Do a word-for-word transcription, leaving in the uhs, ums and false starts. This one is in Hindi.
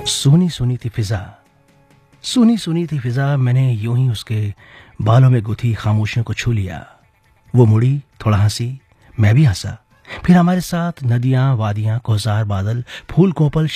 सूनी सूनी थी फिजा, सूनी सूनी थी फिजा, मैंने यूं ही उसके बालों में गुथी खामोशियों को छू लिया। वो मुड़ी, थोड़ा हंसी, मैं भी हंसा। फिर हमारे साथ नदियां, वादियां, कोसार, बादल, फूल, कोपल,